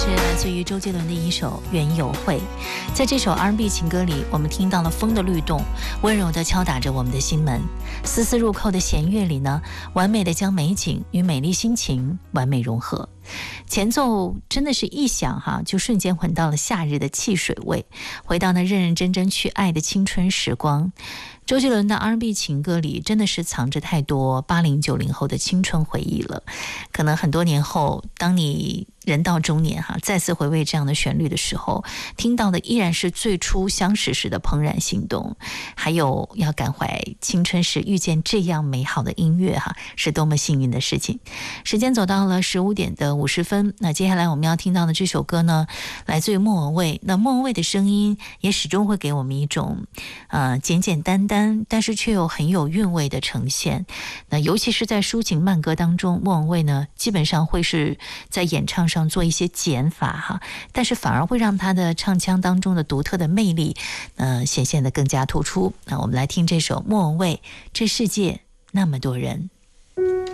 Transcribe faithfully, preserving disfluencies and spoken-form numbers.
是来自于周杰伦的一首《园游会》。在这首 R and B 情歌里，我们听到了风的律动，温柔地敲打着我们的心门。丝丝入扣的弦乐里呢，完美地将美景与美丽心情完美融合。前奏真的是一响哈，就瞬间闻到了夏日的汽水味，回到那认认真真去爱的青春时光。周杰伦的 R and B 情歌里真的是藏着太多八零九零后的青春回忆了。可能很多年后，当你人到中年哈，再次回味这样的旋律的时候，听到的依然是最初相识时的怦然心动，还有要感怀青春时遇见这样美好的音乐哈，是多么幸运的事情。时间走到了十五点的五十分，那接下来我们要听到的这首歌呢，来自于莫文蔚。那莫文蔚的声音也始终会给我们一种呃简简单单，但是却又很有韵味的呈现。那尤其是在抒情慢歌当中，莫文蔚呢基本上会是在演唱上做一些减法哈，但是反而会让他的唱腔当中的独特的魅力呃显现得更加突出。那我们来听这首莫文蔚《这世界那么多人》。